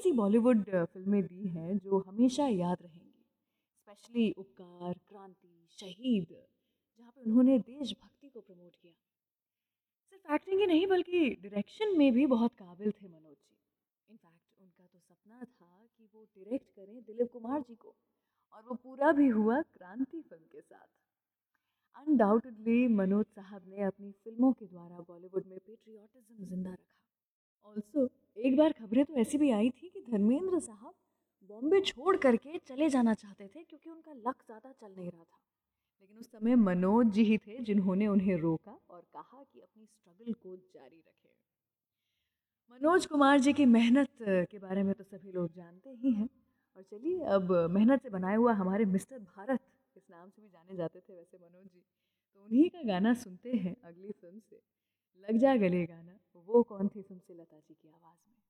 ऐसी बॉलीवुड फ़िल्में दी हैं जो हमेशा याद रहेंगी। स्पेशली उपकार, क्रांति, शहीद, जहाँ पे उन्होंने देशभक्ति को प्रमोट किया। सिर्फ एक्टिंग ही नहीं बल्कि डायरेक्शन में भी बहुत काबिल थे मनोज जी। इनफैक्ट उनका तो सपना था कि वो डायरेक्ट करें दिलीप कुमार जी को, और वो पूरा भी हुआ क्रांति फ़िल्म के साथ। अनडाउटेडली मनोज साहब ने अपनी फ़िल्मों के द्वारा बॉलीवुड में पेट्रियाटिज़्म ज़िंदा रखा। ऑल्सो एक बार खबरें तो ऐसी भी आई थी कि धर्मेंद्र साहब बॉम्बे छोड़ करके चले जाना चाहते थे क्योंकि उनका लक ज़्यादा चल नहीं रहा था। लेकिन उस समय मनोज जी ही थे जिन्होंने उन्हें रोका और कहा कि अपनी स्ट्रगल को जारी रखें। मनोज कुमार जी की मेहनत के बारे में तो सभी लोग जानते ही हैं। और चलिए अब मेहनत से बनाया हुआ हमारे मिस्टर भारत इस नाम से भी जाने जाते थे वैसे मनोज जी, तो उन्हीं का गाना सुनते हैं अगली फिल्म से। लग जा गले गाना, वो कौन थी फिल्म से लता जी की आवाज़ में।